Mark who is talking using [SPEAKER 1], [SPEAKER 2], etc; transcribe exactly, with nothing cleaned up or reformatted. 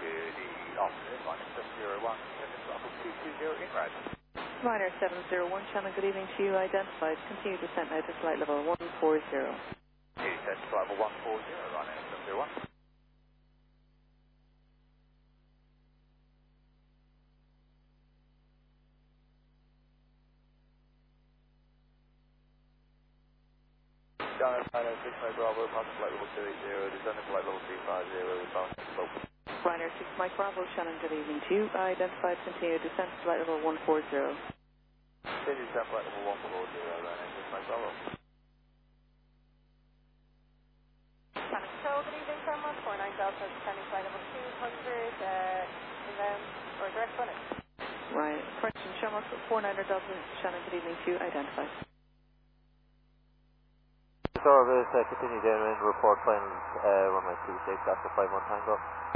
[SPEAKER 1] Good afternoon, Ryanair seven zero one, Bravo two two zero in red.
[SPEAKER 2] Ryanair seven zero one, Shannon, good evening to you. Identified. Continue descent now to flight level one four zero.
[SPEAKER 1] Descent to level one four zero, Ryanair seven zero one. Ryanair six Mike Bravo, passing flight level two eight zero, descending flight level three five zero, bouncing slope.
[SPEAKER 2] Ryanair six Mike Bravo, Shannon, good evening to you. Identified. Continue descent to flight level one four zero.
[SPEAKER 1] Continue descent flight level one four zero, Ryanair six Mike Bravo.
[SPEAKER 3] Shannon, so good evening, Summer, four nine Delta, descending flight level two hundred, uh, inbound or direct running.
[SPEAKER 2] Right. Correction, Shamrock four nine Delta, Shannon, good evening to you. Identified.
[SPEAKER 4] Service, uh, continue downwind, report final uh, runway two six after five one Tango.